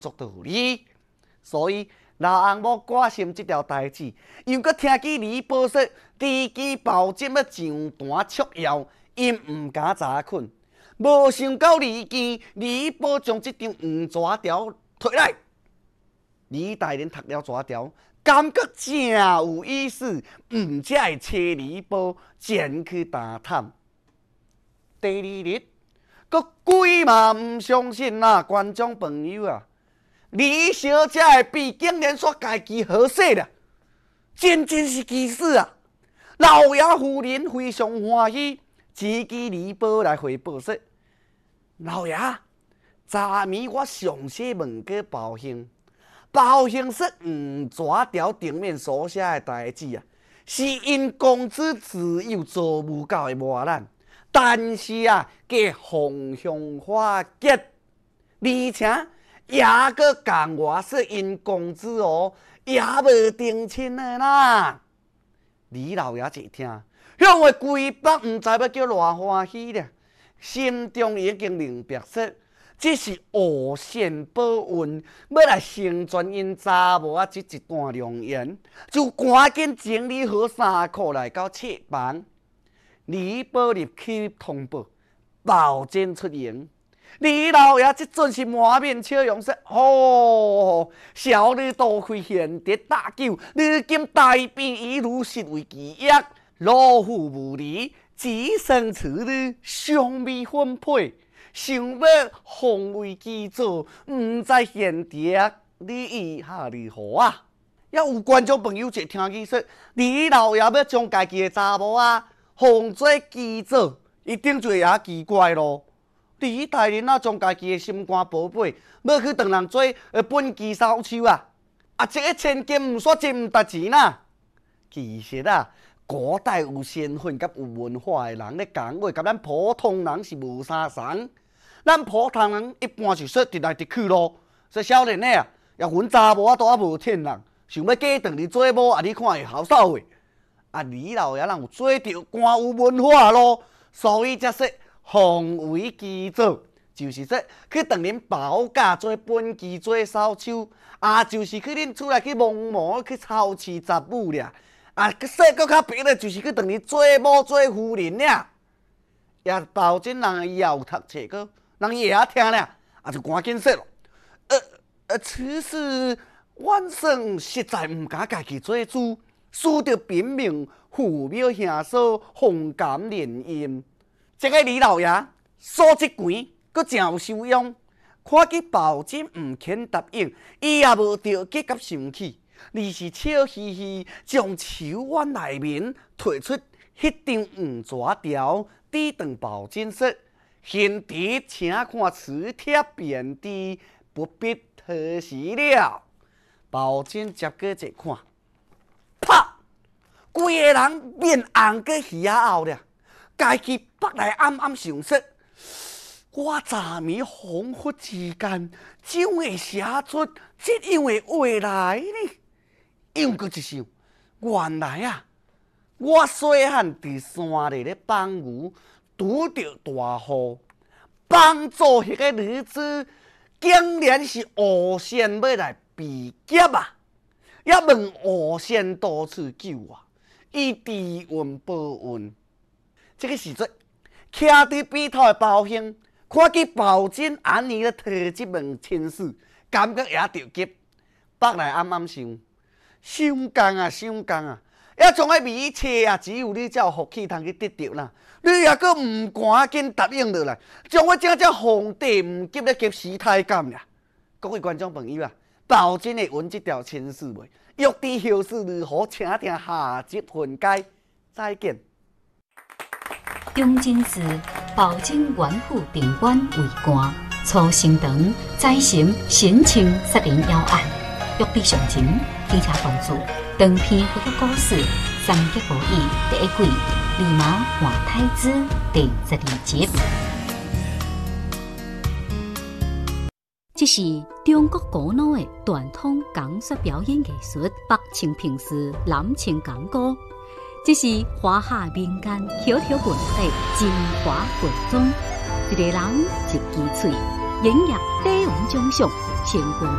做道理。所以老翁某挂心这条代志，又搁听见李宝说，知己保证要上单束腰，因唔敢早困。无想到李宝将这张黄纸条摕来，李大人读了纸条，感觉真有意思，唔才会找李宝前去打探。第二日，佮鬼嘛唔相信啦，观众朋友啊！李小姐的鼻竟然说家己好势了，真是奇事啊！老爷夫人非常欢喜，指记李宝来回报说：“老爷，昨暝我详细问过包兄，包兄说黄纸条顶面所写的代志啊，是因公子自幼做不到的磨难，但是啊，给方向化解，而且。”也搁讲我说因公子哦，也无定亲的啦。李老爷一听，向我规北唔知要叫偌欢喜了，心中已经明白说，这是无限报恩，要来成全因查某仔这一段良缘，就赶紧整理好衫裤来到妾房。李宝入去通报，保证出营。李老爷这阵是满面笑容，说：“哦，小女多亏贤德大救，如今大病已如实为其约，老父无离，子生此女，相未分配，想要奉为其祖，唔知贤德你意下如何啊？”也有观众朋友就听见说，李老爷要将家己的查某啊奉做其祖，一定就也奇怪咯。李大人啊，将家己的心肝宝贝，要去当人做本期扫帚啊！这个千金唔煞真唔值钱啦。其实啊，古代有身份甲有文化的人咧讲话，甲咱普通人是无相同。咱普通人一般就说直来直去咯。说少年的啊，也阮查某都还无骗人，想要嫁当你做某，你看会好扫未？李老爷人有做着官有文化咯，所以才说。奉为其祖，就是说去当恁包家做本期做扫帚，就是去恁厝内去摸摸去操持杂物俩，说搁较别咧，就是去当恁做某做夫人俩，也保证人以后有读册个，人会晓听俩，就赶紧说咯。此事晚生实在唔敢家己做主，输着禀命父庙兄嫂奉感怜音。这个李老爷数这钱，阁真有修养。看见保证唔肯答应，伊也无着急甲生气，而是笑嘻嘻将手腕内面摕出迄张黄纸条，递长保证说：“贤弟，请看此帖便知，不必多时了。”保证接过一看，啪！规个人面红过耳仔后了。家己北来暗暗想说：我昨暝恍惚之间，怎会写出这样的话来呢？又搁一想，原来啊，我细汉伫山里咧放牛，拄着大雨，帮助迄个女子，竟然是吴仙要来被劫啊！也问吴仙多次救我，以知恩报恩。这个时阵，徛伫边头的包兄看见包拯安尼咧提这门亲事，感觉也着急，北来暗暗想：想讲啊，要将迄美车啊，只有你才有福气通去得着啦。你也阁唔赶紧答应落来，将我正皇帝唔急咧急死太监啦！各位观众朋友啊，包拯会闻这条亲事未？欲知后事如何，请听下集分解。再见。 中正寺保证元府定馆为官，初升堂宰神神清杀人妖案，欲知详情，请查关注长篇佛教故事《三劫无义》第一季《立马换太子》第12集。这是中国古老的传统讲说表演艺术，北清平时，南清讲歌。这是华夏民间小小文化精华汇总，一个人一支嘴，演绎帝王奖赏，成功